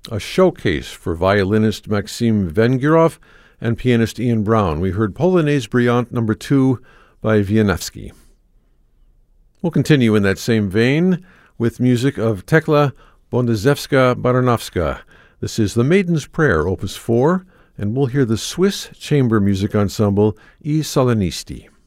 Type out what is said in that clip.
a showcase for violinist Maxim Vengurov and pianist Ian Brown. We heard Polonaise Brillante No. 2 by Wieniawski. We'll continue in that same vein with music of Tekla Bondaszewska-Baranowska. This is The Maiden's Prayer, Opus 4, and we'll hear the Swiss Chamber Music Ensemble I Solenisti.